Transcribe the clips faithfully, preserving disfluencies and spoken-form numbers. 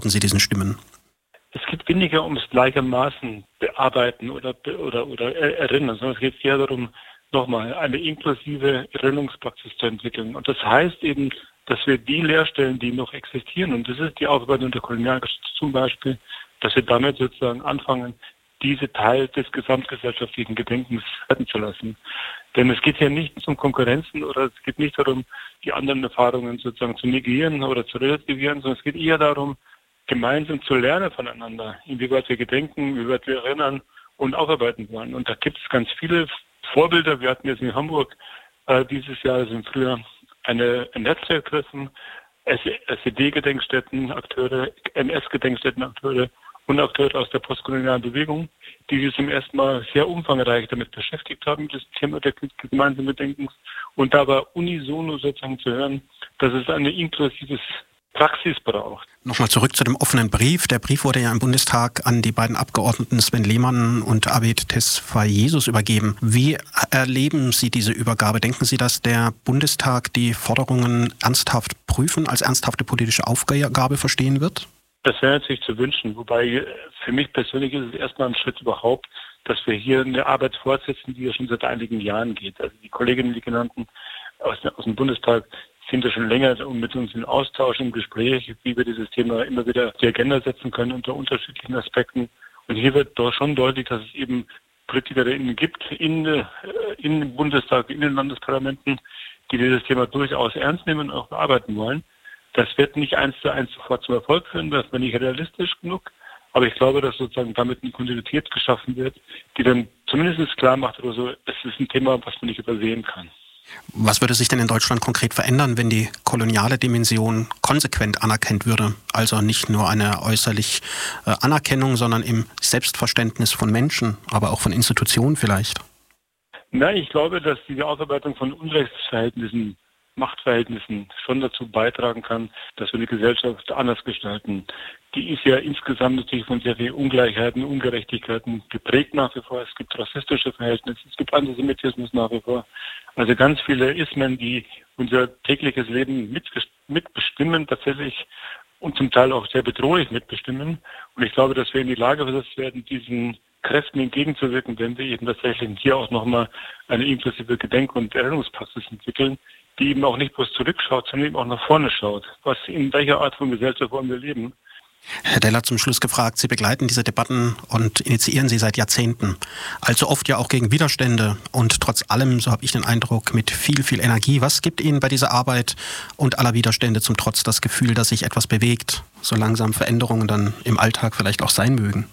antworten Sie diesen Stimmen? Es geht weniger ums gleichermaßen bearbeiten oder, oder, oder erinnern, sondern es geht eher darum, nochmal eine inklusive Erinnerungspraxis zu entwickeln. Und das heißt eben, dass wir die Lehrstellen, die noch existieren, und das ist die Aufarbeitung der Kolonialgeschichte zum Beispiel, dass wir damit sozusagen anfangen, diese Teil des gesamtgesellschaftlichen Gedenkens werden zu lassen. Denn es geht hier nicht um Konkurrenzen oder es geht nicht darum, die anderen Erfahrungen sozusagen zu negieren oder zu relativieren, sondern es geht eher darum, gemeinsam zu lernen voneinander, inwieweit wir gedenken, inwieweit wir erinnern und aufarbeiten wollen. Und da gibt es ganz viele Vorbilder. Wir hatten jetzt in Hamburg äh, dieses Jahr, also im Frühjahr, eine, ein Netzwerk treffen, S E D-Gedenkstätten, Akteure, N S-Gedenkstätten, Akteure und Akteure aus der postkolonialen Bewegung, die sich zum ersten Mal sehr umfangreich damit beschäftigt haben, das Thema des gemeinsamen Gedenkens, und dabei unisono sozusagen zu hören, dass es eine inklusives Praxis braucht. Nochmal zurück zu dem offenen Brief. Der Brief wurde ja im Bundestag an die beiden Abgeordneten Sven Lehmann und Abed Tesfayesus übergeben. Wie erleben Sie diese Übergabe? Denken Sie, dass der Bundestag die Forderungen ernsthaft prüfen, als ernsthafte politische Aufgabe verstehen wird? Das wäre natürlich zu wünschen. Wobei für mich persönlich ist es erstmal ein Schritt überhaupt, dass wir hier eine Arbeit fortsetzen, die ja schon seit einigen Jahren geht. Also die Kolleginnen, die genannten aus, aus dem Bundestag, sind ja schon länger mit uns in Austausch, im Gespräch, wie wir dieses Thema immer wieder auf die Agenda setzen können unter unterschiedlichen Aspekten. Und hier wird doch schon deutlich, dass es eben PolitikerInnen gibt in, äh, in dem Bundestag, in den Landesparlamenten, die dieses Thema durchaus ernst nehmen und auch bearbeiten wollen. Das wird nicht eins zu eins sofort zum Erfolg führen, das wäre nicht realistisch genug. Aber ich glaube, dass sozusagen damit eine Kontinuität geschaffen wird, die dann zumindest klar macht, oder so, es ist ein Thema, was man nicht übersehen kann. Was würde sich denn in Deutschland konkret verändern, wenn die koloniale Dimension konsequent anerkannt würde? Also nicht nur eine äußerlich äh, Anerkennung, sondern im Selbstverständnis von Menschen, aber auch von Institutionen vielleicht? Nein, ich glaube, dass diese Aufarbeitung von Unrechtsverhältnissen, Machtverhältnissen schon dazu beitragen kann, dass wir die Gesellschaft anders gestalten. Die ist ja insgesamt natürlich von sehr vielen Ungleichheiten, Ungerechtigkeiten geprägt nach wie vor. Es gibt rassistische Verhältnisse, es gibt Antisemitismus nach wie vor. Also ganz viele Ismen, die unser tägliches Leben mitbestimmen tatsächlich und zum Teil auch sehr bedrohlich mitbestimmen. Und ich glaube, dass wir in die Lage versetzt werden, diesen Kräften entgegenzuwirken, wenn wir eben tatsächlich hier auch nochmal eine inklusive Gedenk- und Erinnerungspraxis entwickeln, die eben auch nicht bloß zurückschaut, sondern eben auch nach vorne schaut. Was in welcher Art von Gesellschaft wollen wir leben? Herr Deller, zum Schluss gefragt, Sie begleiten diese Debatten und initiieren sie seit Jahrzehnten. Allzu oft ja auch gegen Widerstände und trotz allem, so habe ich den Eindruck, mit viel, viel Energie. Was gibt Ihnen bei dieser Arbeit und aller Widerstände zum Trotz das Gefühl, dass sich etwas bewegt, so langsam Veränderungen dann im Alltag vielleicht auch sein mögen?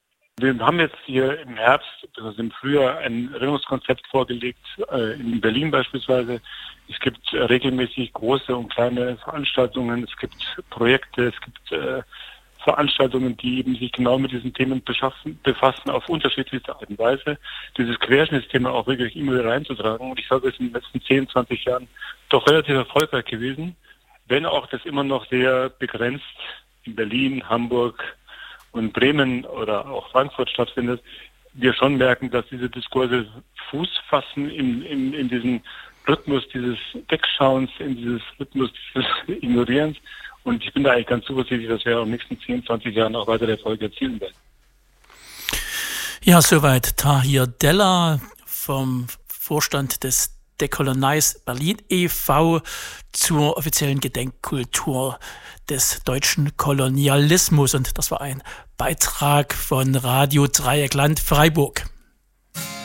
Wir haben jetzt hier im Herbst, also im Frühjahr, ein Erinnerungskonzept vorgelegt, äh, in Berlin beispielsweise. Es gibt äh, regelmäßig große und kleine Veranstaltungen, es gibt Projekte, es gibt äh, Veranstaltungen, die eben sich genau mit diesen Themen beschaffen, befassen, auf unterschiedlichste Art und Weise, dieses Querschnittsthema auch wirklich immer wieder reinzutragen. Und ich sage, es ist in den letzten zehn, zwanzig Jahren doch relativ erfolgreich gewesen, wenn auch das immer noch sehr begrenzt in Berlin, Hamburg und Bremen oder auch Frankfurt stattfindet, wir schon merken, dass diese Diskurse Fuß fassen in, in, in diesen Rhythmus dieses Wegschauens, in dieses Rhythmus dieses Ignorierens. Und ich bin da eigentlich ganz zuversichtlich, dass wir in den nächsten zehn, zwanzig Jahren auch weitere Erfolge erzielen werden. Ja, soweit Tahir Deller vom Vorstand des Decolonize Berlin e V zur offiziellen Gedenkkultur des deutschen Kolonialismus. Und das war ein Beitrag von Radio Dreieckland Freiburg.